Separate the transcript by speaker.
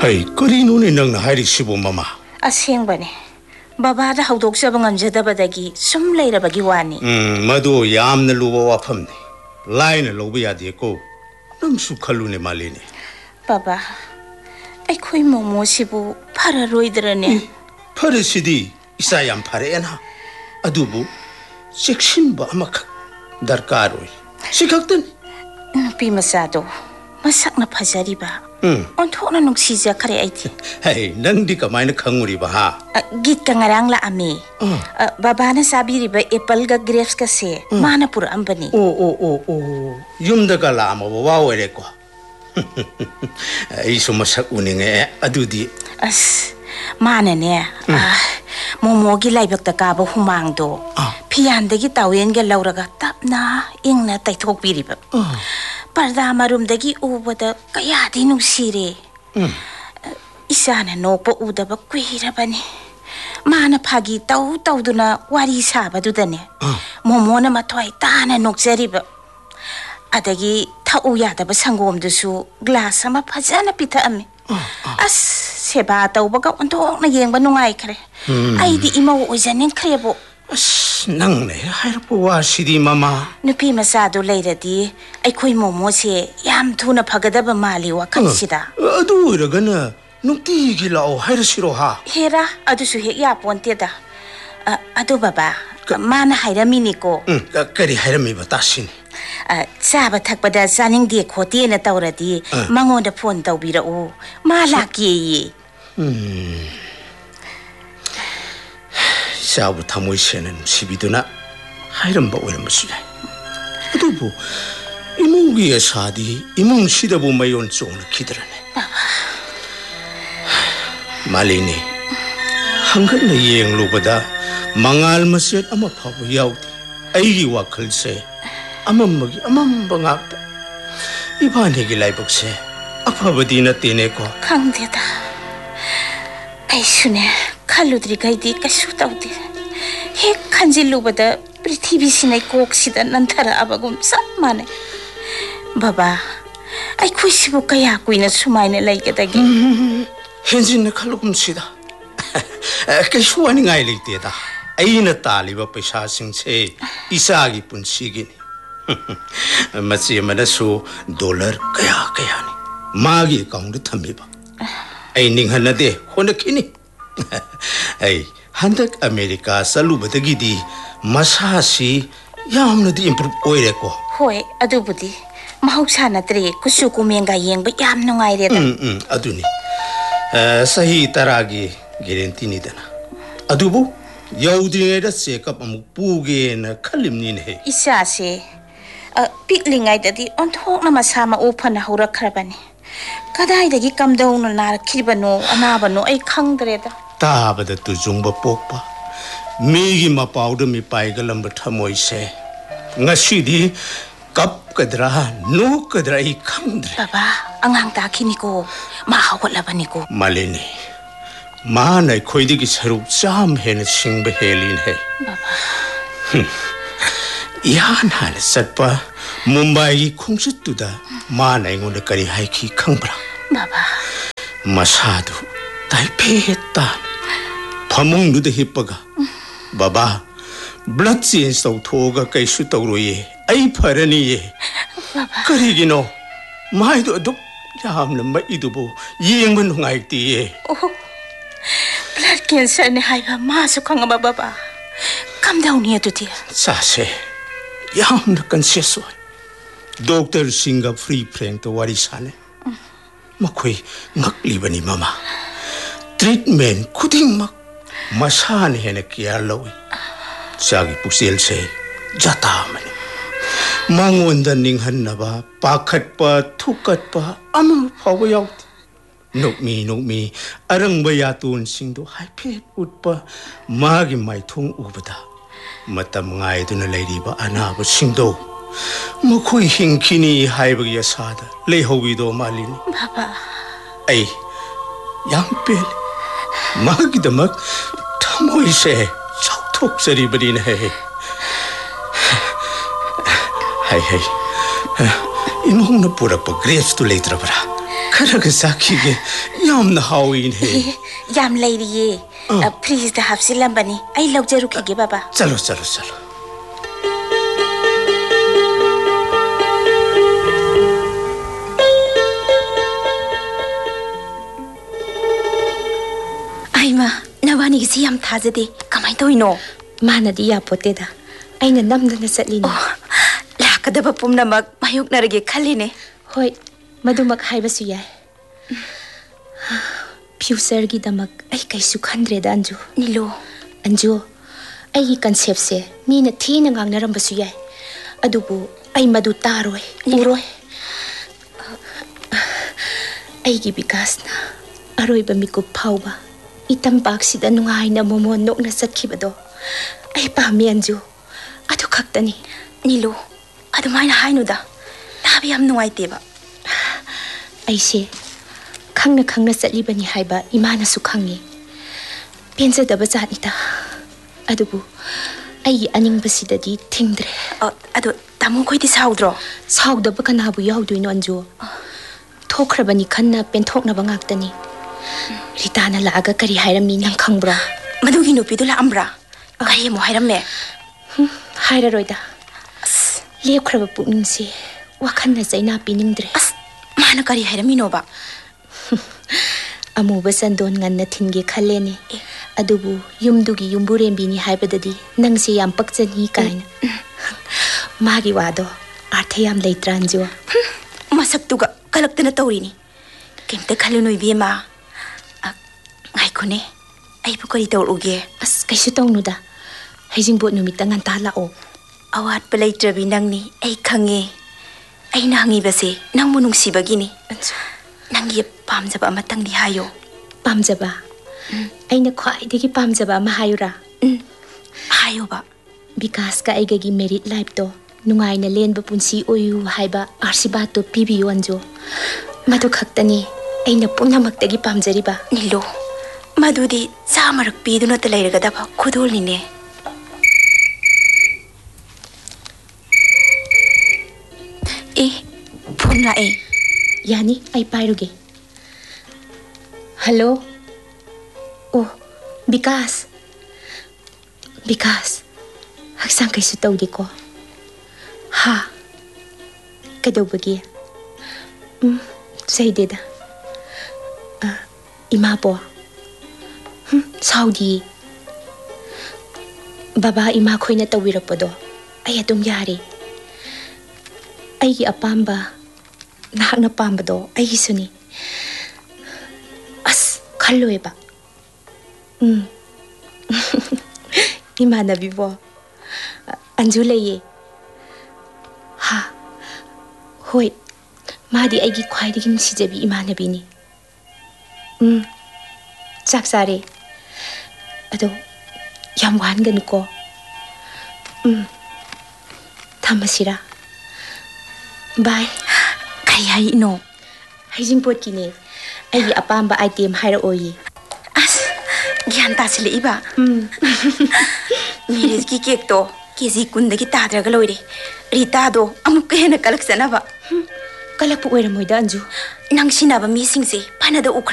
Speaker 1: Hey, 그리노니 넌 하이리시보 마마.
Speaker 2: 아생바네. 바바다 하우독서방 감자다바다기 숨레이라바기 와니.
Speaker 1: 마도 얌나 루바 와팜네. 라인을 로비야 되고 능수 칼루네 말리네.
Speaker 2: 바바. 아이코이 모모시부 파라로이드라네.
Speaker 1: 파르시디 이사얌 파레나. 아두부 식신바 아마카 다르카로이. 시각든
Speaker 2: 누피 마사도 마삭나 파자리바. 온토나 농시자 카레 아이티.
Speaker 1: Hey, nangdi kamay na kanguri ba ha?
Speaker 2: Git ka ngarang la ami. Baba na sabi riba apple ga grapes kasi. Mana pura ambani.
Speaker 1: Yumda ka lama wawawere ko. Ay sumasak uning adudi.
Speaker 2: As mana ne. Momogi laibak ta kaba humangdo. Piyandagi tawen ga lauraga tapna ingna taytok biriba. Parda marumdagi ubada kaya di nungsire. Isa na nokpa udaba kuhirabani. Mana pagi tau duna wari sabado dane. Momo na matway tana nokjariba. Adagi tau yadaba sanggom dusu glasa mapajana pita ami. As seba tau baga untuk na yengba nungay kare. Ay di imaw ujanin krebo.
Speaker 1: As nang ne hayrapo wasidi mama.
Speaker 2: Nupi masado layradi ay koy momo si yam tuna pagadaba mali wakansida.
Speaker 1: Adu iragana nukti gilao hayrasiro ha.
Speaker 2: Hera adu su hek yapon tida. Adu baba mana hayramini ko.
Speaker 1: Kari hayrami batasin.
Speaker 2: Saba takpada saning di khoti na tawradi mangonda phone tawbirao malaki.
Speaker 1: Sabu tamoy senan sibiduna hayramba oiramasu yai. Adubu imungi asadi imung sidabu mayon chongna kidrane. Malini hangatna yenglubada mangal maset ama phabu yaudi. Aigi wakhalse amamagi amamba ngakta. Ibhanegi laibakse afabadi natene ko.
Speaker 2: Khangdeda. Aisune 칼루드리 가이디 까슈다우디 핵 칸질루보다 프리티비시나이 꼭시다 난타라 아바곰 쌈마네 바바 아이 쿠시부 까야 꾸이나 수마이네 라이게다기
Speaker 1: 현진나 칼루금시다 까슈와니 nga이리테다 아이나 딸리바 페샤싱체 이사기 분시기니 마치 마나수 달러 까야니 마기 카운트 탐비바 아이 닝한나데 혼나키니 Ay, handak Amerika salubadagi di masasi yamna di improve oire ko.
Speaker 2: Hoy, adu budi. Mahuksa na tre kusu kumenga yengba yam nungay reda.
Speaker 1: Aduni. Sahi taragi guarantee ni dana. Adubu, yaudri ngayda check-up amuk puge na kalimnin he.
Speaker 2: Isa se. Piklingay dadi onthok na masama open na hura karabani. Kaday dagi kamdaw na narakiribano anabano ay khangdreda.
Speaker 1: Tabada tujungba pokpa migi mapawda mi paigalamba thamoy se ngasidi kap kadra no kadra I khangdre
Speaker 2: baba angang takini ko mahawalabani ko
Speaker 1: malini manai khoidigi saruk jam hena singba helin he
Speaker 2: baba
Speaker 1: yan hal satpa mumbai gi khungsituda manai ngonda kari haiki khangbra
Speaker 2: baba
Speaker 1: masadu taipeta Pamung nuda hipaga. Baba, blood change tawthoga kaisu tawroye. Ay parani ye. Karigino. Maido aduk yamna maidubo yengman hungaiti ye.
Speaker 2: Oh, blood cancer ni haiba masuk ang baba. Calm down niya tuti.
Speaker 1: Sase, yamna conscious way. Doctor singa free prank to warisane. Makoy ngakliba ni mama. Treatment kuding mak. Masan hena kia lawi. Sagi pusil se jata mani. Mangonda ninghan na ba pakat pa thukat pa amang pawa yauti. Nukmi arang bayatun singdo haipe utpa magi mai thung ubada. Matam ngai tu na lady ba ana ba singdo. Makoy hingkini haibag yasada lehowido malini.
Speaker 2: Baba.
Speaker 1: Ay, yang pel. Magdamak tamoy se choktok saribari na he. Hay. Imong na pura pa grapes to later bara. Kharag साखीगे यामना हावीन है
Speaker 2: याम लेरिये freeze दा हाफसिलंबनी आई लौजरुखिगे बाबा
Speaker 1: चलो चलो चलो
Speaker 2: आइमा नवानी गिसी याम थाजदे कमाई तोइनो
Speaker 3: मानदी यापोतेदा अइना नमदना चटलिनी
Speaker 2: लाकदब पुमनमक मायुकनरगे खलिने
Speaker 3: होय मधुमक हाइबसु याय future की दमक आई कैसु खंद्रेदा अंजू
Speaker 2: नीलो
Speaker 3: अंजू आई कंसेप्ट से मीना थीना ngangnarambasु याय अदुबु आई मधु तारोय उरोय आई की विकासना अरोइबा मिकुप फाउबा इतम पाक्सिदा नुंगाइना मोमो नोकना सखिबदो आई पामी अंजू अदु खक्तनी
Speaker 2: नीलो अदुमाइना हाइनुदा ताबी हम नुंगाइतेबा
Speaker 3: ऐसे खंगना खंगना चटलिबनी हाइबा इमानसु खंगी पेंजदबा जानिता अदुबु आई अनिंगबसिददी थिंद्रे
Speaker 2: अदु तामो खोइदि साउद्रो
Speaker 3: साउदबा कनाबु याउदुइनो अंजू थोखरबनी खन्ना पेंथोकनबा ngaktani रिताना लागा करी हाइरमी नंग खंगब्रा
Speaker 2: मधुगी नुपीदु लाम्ब्रा करी मो हाइरमे
Speaker 3: हाइररोइदा लेखरबा पुनिंगसे वाखन्ना जैना पिनिंद्रे
Speaker 2: माना करी हाइरमिनोबा
Speaker 3: अमुबा संदोन ngannna thinge khallene adubu yumdugi yumburembi haibadadi nangse yam pakchani kaina magi wado artha yam leitranjo
Speaker 2: masaktuga kalaktana tawrini kemta khalunu ibema ngaikone ai bu kari tawruge
Speaker 3: as kaisu tawnuda haijingbot numita nganta lao
Speaker 2: awat palaitrabi nangni ai khange ai nangi base nangmu nungsibagini nangi pamjaba amatangdi hayo
Speaker 3: pamjaba aina khwaidagi pamjaba ma hayura
Speaker 2: hayo ba
Speaker 3: vikas ka aigagi merit life to nungaina lenba punsi oyu haiba arsibat to pibiyo anjo madu khaktani aina punamaktagi pamjariba
Speaker 2: nilo madudi samarak piduna ta leiraga daba khudolnine phone la
Speaker 3: yani ai pairuge hello oh vikas haksang kaisu tawdi ko ha kadobagi saideda ima po saudi baba ima khoina tawirapodo ay atum yari ay apamba nahakna pambado ay suni as khalloeba imana bibo anjulaye ha hoi madi aigi khwaidigi nsijabi imana bini chaksare ado yam wangan ko thamasira bye
Speaker 2: kayai no
Speaker 3: haijing pot kine ai apamba item haira oyi
Speaker 2: as gyan ta sile iba miris ki cake to kezi kunda ki tadra galore rita do amuk hena kalak sanaba
Speaker 3: kalak pu oira moida anju
Speaker 2: nang sinaba mi singse panada